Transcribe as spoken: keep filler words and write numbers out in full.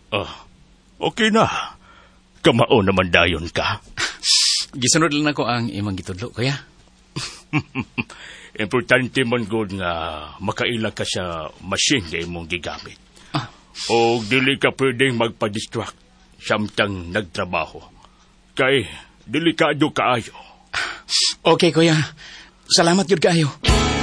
Ah, okay na. Kamao naman dayon ka. Gisunod lang ako ang imong gitudlo, kuya. Importante man gud nga makailang ka sa machine nga imong gigamit. Ah. O dili ka pwedeng magpa-distract samtang nagtrabaho. Kay delikado kaayo. Okay, kuya. Salamat yun kayo.